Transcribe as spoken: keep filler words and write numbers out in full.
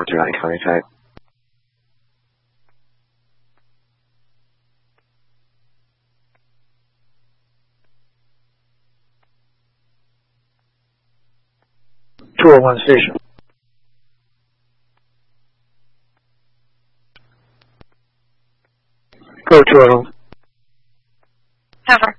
Durant County type. two oh one station. Go two oh. Over.